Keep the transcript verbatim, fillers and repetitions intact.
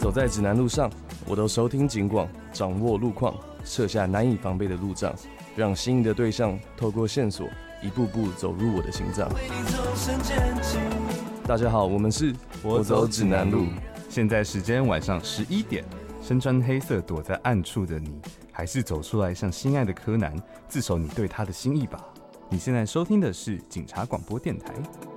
走在指南路上，我都收听警广，掌握路况，设下难以防备的路障，让心仪的对象透过线索，一步步走入我的心脏。大家好，我们是我走指南路。现在时间晚上十一点，身穿黑色躲在暗处的你，还是走出来向心爱的柯南自首你对他的心意吧。你现在收听的是警察广播电台。